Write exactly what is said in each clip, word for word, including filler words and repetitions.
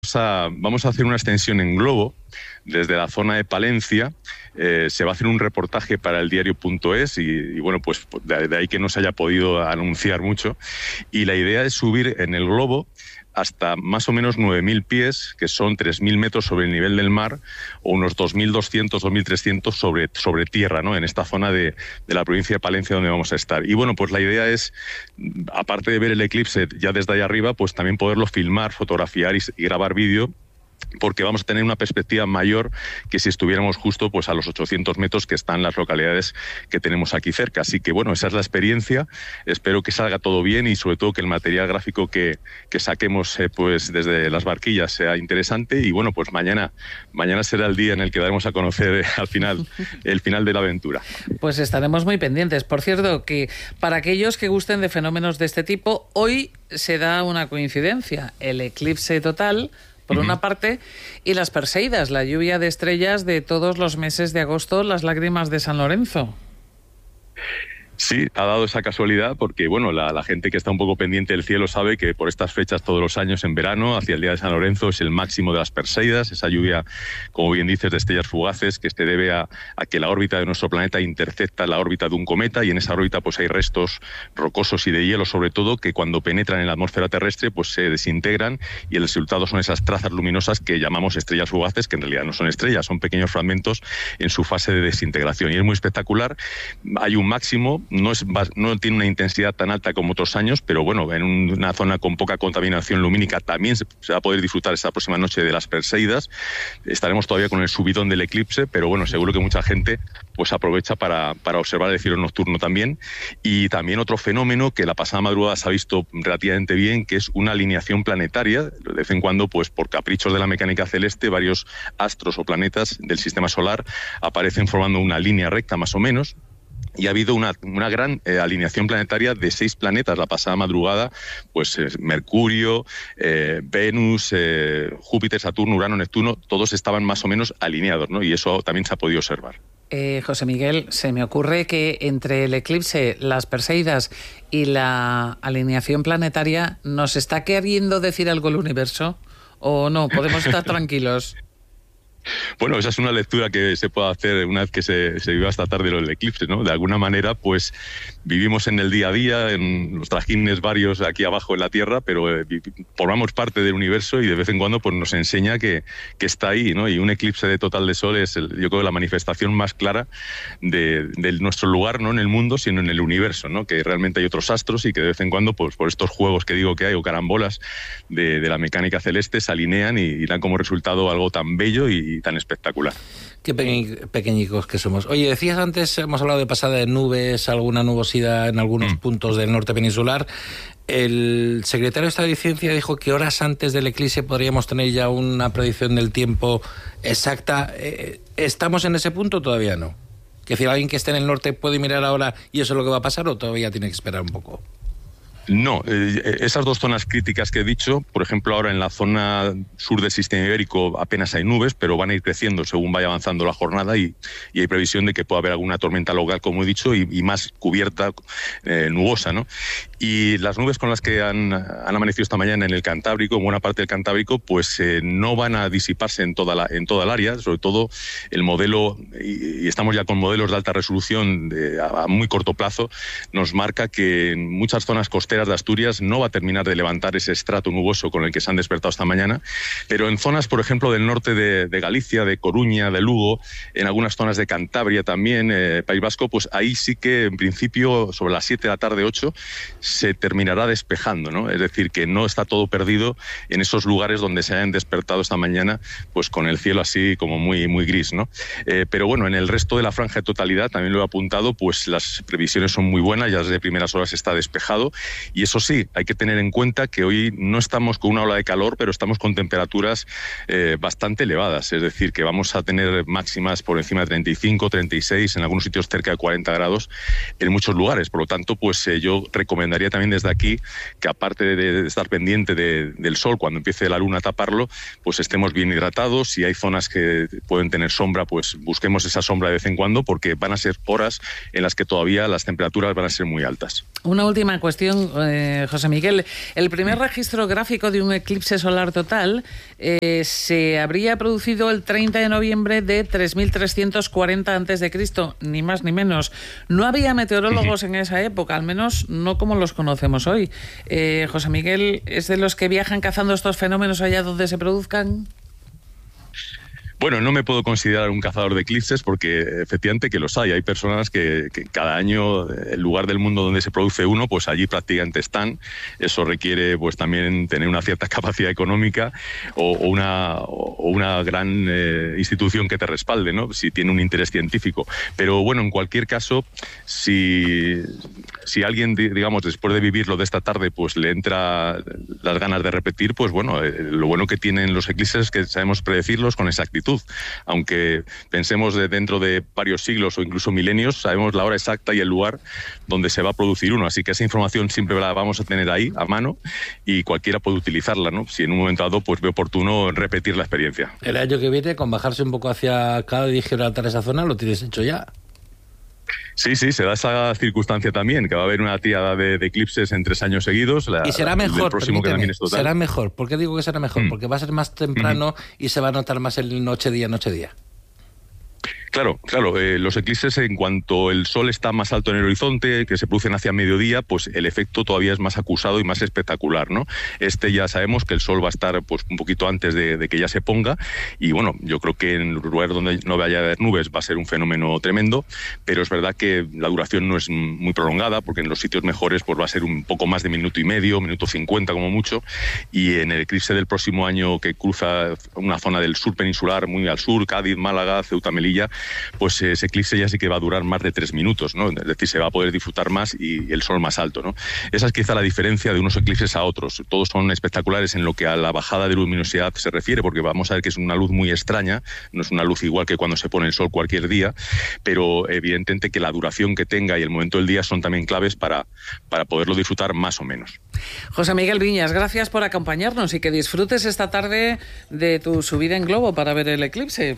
a, vamos a hacer una extensión en globo desde la zona de Palencia. Eh, se va a hacer un reportaje para el diario punto es y, y bueno, pues de, de ahí que no se haya podido anunciar mucho. Y la idea es subir en el globo hasta más o menos nueve mil pies, que son tres mil metros sobre el nivel del mar, o unos dos mil doscientos, dos mil trescientos sobre, sobre tierra, ¿no? En esta zona de, de la provincia de Palencia donde vamos a estar. Y bueno, pues la idea es, aparte de ver el eclipse ya desde ahí arriba, pues también poderlo filmar, fotografiar y, y grabar vídeo, porque vamos a tener una perspectiva mayor que si estuviéramos justo pues a los ochocientos metros que están las localidades que tenemos aquí cerca. Así que bueno, esa es la experiencia. Espero que salga todo bien y sobre todo que el material gráfico que, que saquemos eh, pues desde las barquillas sea interesante. Y bueno, pues mañana, mañana será el día en el que daremos a conocer eh, al final el final de la aventura. Pues estaremos muy pendientes. Por cierto, que para aquellos que gusten de fenómenos de este tipo, hoy se da una coincidencia, el eclipse total por una parte, y las Perseidas, la lluvia de estrellas de todos los meses de agosto, las lágrimas de San Lorenzo. Sí, ha dado esa casualidad porque, bueno, la, la gente que está un poco pendiente del cielo sabe que por estas fechas todos los años en verano, hacia el día de San Lorenzo, es el máximo de las Perseidas, esa lluvia, como bien dices, de estrellas fugaces que se debe a, a que la órbita de nuestro planeta intercepta la órbita de un cometa y en esa órbita pues hay restos rocosos y de hielo, sobre todo, que cuando penetran en la atmósfera terrestre pues se desintegran y el resultado son esas trazas luminosas que llamamos estrellas fugaces, que en realidad no son estrellas, son pequeños fragmentos en su fase de desintegración y es muy espectacular. Hay un máximo. No, es, no tiene una intensidad tan alta como otros años, pero bueno, en una zona con poca contaminación lumínica también se, se va a poder disfrutar esta próxima noche de las Perseidas. Estaremos todavía con el subidón del eclipse, pero bueno, seguro que mucha gente pues aprovecha para, para observar el cielo nocturno también. Y también otro fenómeno que la pasada madrugada se ha visto relativamente bien, que es una alineación planetaria. De vez en cuando, pues por caprichos de la mecánica celeste, varios astros o planetas del sistema solar aparecen formando una línea recta más o menos. Y ha habido una, una gran eh, alineación planetaria de seis planetas la pasada madrugada, pues eh, Mercurio, eh, Venus, eh, Júpiter, Saturno, Urano, Neptuno, todos estaban más o menos alineados, ¿no? Y eso también se ha podido observar. Eh, José Miguel, se me ocurre que entre el eclipse, las Perseidas y la alineación planetaria, ¿nos está queriendo decir algo el universo? ¿O no? ¿Podemos estar tranquilos? Bueno, esa es una lectura que se puede hacer una vez que se, se viva esta tarde el eclipse, ¿no? De alguna manera, pues vivimos en el día a día, en los trajines varios aquí abajo en la Tierra, pero eh, formamos parte del universo y de vez en cuando pues nos enseña que, que está ahí, ¿no? Y un eclipse de total de sol es, el, yo creo, la manifestación más clara de, de nuestro lugar, no en el mundo, sino en el universo, ¿no? Que realmente hay otros astros y que de vez en cuando, pues por estos juegos que digo que hay, o carambolas de, de la mecánica celeste, se alinean y, y dan como resultado algo tan bello y y tan espectacular. Qué peque- pequeñicos que somos. Oye, decías antes, hemos hablado de pasada de nubes, alguna nubosidad en algunos mm. puntos del norte peninsular. El secretario de Estado de Ciencia dijo que horas antes del eclipse podríamos tener ya una predicción del tiempo exacta. ¿Estamos en ese punto o todavía no? Es decir, ¿alguien que esté en el norte puede mirar ahora y eso es lo que va a pasar o todavía tiene que esperar un poco? No, eh, esas dos zonas críticas que he dicho, por ejemplo, ahora en la zona sur del sistema ibérico apenas hay nubes, pero van a ir creciendo según vaya avanzando la jornada y, y hay previsión de que pueda haber alguna tormenta local, como he dicho, y, y más cubierta, eh, nubosa, ¿no? Y las nubes con las que han, han amanecido esta mañana en el Cantábrico, en buena parte del Cantábrico, pues eh, no van a disiparse en toda la, en toda el área, sobre todo el modelo, y, y estamos ya con modelos de alta resolución de, a, a muy corto plazo, nos marca que en muchas zonas costeras de Asturias no va a terminar de levantar ese estrato nuboso con el que se han despertado esta mañana, pero en zonas, por ejemplo, del norte de, de Galicia, de Coruña, de Lugo, en algunas zonas de Cantabria también, eh, País Vasco, pues ahí sí que en principio sobre las siete de la tarde, ocho, se terminará despejando, ¿no? Es decir, que no está todo perdido en esos lugares donde se hayan despertado esta mañana pues con el cielo así como muy, muy gris, ¿no? Eh, pero bueno, en el resto de la franja de totalidad, también lo he apuntado, pues las previsiones son muy buenas, ya desde primeras horas está despejado. Y eso sí, hay que tener en cuenta que hoy no estamos con una ola de calor, pero estamos con temperaturas eh, bastante elevadas. Es decir, que vamos a tener máximas por encima de treinta y cinco, treinta y seis, en algunos sitios cerca de cuarenta grados en muchos lugares. Por lo tanto, pues eh, yo recomendaría también desde aquí que aparte de, de estar pendiente de, del sol cuando empiece la luna a taparlo, pues estemos bien hidratados. Si hay zonas que pueden tener sombra, pues busquemos esa sombra de vez en cuando porque van a ser horas en las que todavía las temperaturas van a ser muy altas. Una última cuestión eh, José Miguel. El primer registro gráfico de un eclipse solar total eh, se habría producido el treinta de noviembre de tres mil trescientos cuarenta antes de Cristo, ni más ni menos. No había meteorólogos en esa época, al menos no como los conocemos hoy. Eh, José Miguel, ¿es de los que viajan cazando estos fenómenos allá donde se produzcan? Bueno, no me puedo considerar un cazador de eclipses porque efectivamente que los hay. Hay personas que, que cada año, el lugar del mundo donde se produce uno, pues allí prácticamente están. Eso requiere pues también tener una cierta capacidad económica o, o, una, o una gran eh, institución que te respalde, ¿no? Si tiene un interés científico. Pero bueno, en cualquier caso, si, si alguien, digamos, después de vivirlo de esta tarde, pues le entra las ganas de repetir, pues bueno, eh, lo bueno que tienen los eclipses es que sabemos predecirlos con exactitud. Aunque pensemos de dentro de varios siglos o incluso milenios, sabemos la hora exacta y el lugar donde se va a producir uno. Así que esa información siempre la vamos a tener ahí, a mano, y cualquiera puede utilizarla, ¿no? Si en un momento dado pues ve oportuno repetir la experiencia. El año que viene, con bajarse un poco hacia Cádiz y Gibraltar, esa zona, lo tienes hecho ya. Sí, sí, se da esa circunstancia también, que va a haber una tríada de, de eclipses en tres años seguidos. La, y será mejor, próximo que también es total. Será mejor. ¿Por qué digo que será mejor? Mm. Porque va a ser más temprano mm. y se va a notar más el noche-día, noche-día. Claro, claro. Eh, los eclipses, en cuanto el sol está más alto en el horizonte, que se producen hacia mediodía, pues el efecto todavía es más acusado y más espectacular, ¿no? Este ya sabemos que el sol va a estar pues un poquito antes de, de que ya se ponga, y bueno, yo creo que en lugares donde no vaya a haber nubes va a ser un fenómeno tremendo, pero es verdad que la duración no es muy prolongada, porque en los sitios mejores pues va a ser un poco más de minuto y medio, minuto cincuenta como mucho, y en el eclipse del próximo año que cruza una zona del sur peninsular, muy al sur, Cádiz, Málaga, Ceuta, Melilla, pues ese eclipse ya sí que va a durar más de tres minutos, ¿no? Es decir, se va a poder disfrutar más y el sol más alto, ¿no? Esa es quizá la diferencia de unos eclipses a otros. Todos son espectaculares en lo que a la bajada de luminosidad se refiere, porque vamos a ver que es una luz muy extraña, no es una luz igual que cuando se pone el sol cualquier día, pero evidentemente que la duración que tenga y el momento del día son también claves para, para poderlo disfrutar más o menos. José Miguel Viñas, gracias por acompañarnos y que disfrutes esta tarde de tu subida en globo para ver el eclipse.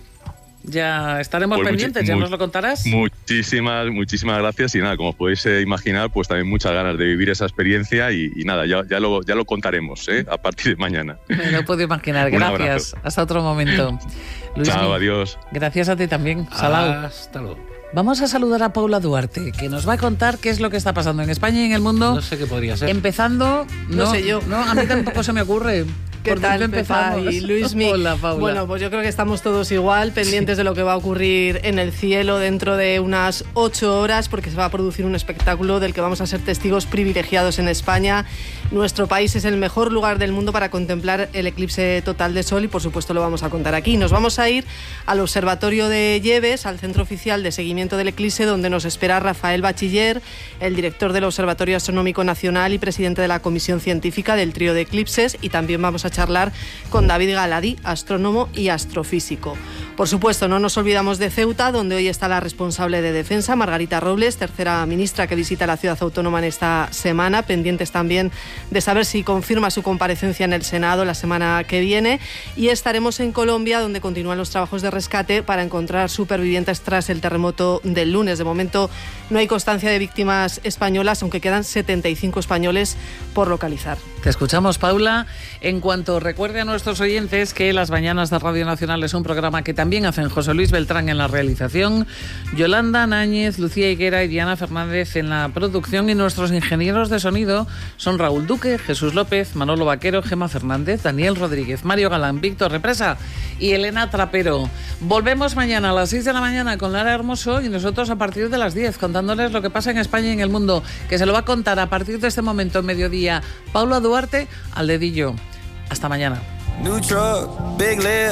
Ya estaremos pues pendientes, ya nos lo contarás. Muchísimas, muchísimas gracias y nada, como podéis eh, imaginar, pues también muchas ganas de vivir esa experiencia y, y nada, ya, ya, lo, ya lo contaremos ¿eh? a partir de mañana. Me lo puedo imaginar, gracias. Hasta otro momento. Luis, chao, adiós. Gracias a ti también. Salao. Hasta luego. Vamos a saludar a Paula Duarte, que nos va a contar qué es lo que está pasando en España y en el mundo. No sé qué podría ser. Empezando, no, no sé yo. No, a mí tampoco se me ocurre. ¿Qué tal, Pepa y Luismi? Hola, Paula. Bueno, pues yo creo que estamos todos igual, pendientes sí. de lo que va a ocurrir en el cielo dentro de unas ocho horas, porque se va a producir un espectáculo del que vamos a ser testigos privilegiados en España. Nuestro país es el mejor lugar del mundo para contemplar el eclipse total de sol y, por supuesto, lo vamos a contar aquí. Nos vamos a ir al Observatorio de Lleves, al Centro Oficial de Seguimiento del Eclipse, donde nos espera Rafael Bachiller, el director del Observatorio Astronómico Nacional y presidente de la Comisión Científica del Trío de Eclipses, y también vamos a charlar con David Galadí, astrónomo y astrofísico. Por supuesto, no nos olvidamos de Ceuta, donde hoy está la responsable de Defensa, Margarita Robles, tercera ministra que visita la ciudad autónoma en esta semana, pendientes también de saber si confirma su comparecencia en el Senado la semana que viene, y estaremos en Colombia, donde continúan los trabajos de rescate para encontrar supervivientes tras el terremoto del lunes. De momento no hay constancia de víctimas españolas, aunque quedan setenta y cinco españoles por localizar. Te escuchamos, Paula. En cuanto recuerde a nuestros oyentes que Las Mañanas de Radio Nacional es un programa que también hacen José Luis Beltrán en la realización, Yolanda Náñez, Lucía Higuera y Diana Fernández en la producción, y nuestros ingenieros de sonido son Raúl Duque, Jesús López, Manolo Vaquero, Gema Fernández, Daniel Rodríguez, Mario Galán, Víctor Represa y Elena Trapero. Volvemos mañana a las seis de la mañana con Lara Hermoso y nosotros a partir de las diez contándoles lo que pasa en España y en el mundo, que se lo va a contar a partir de este momento en mediodía Paula Duarte al dedillo. Hasta mañana. New truck, big lift.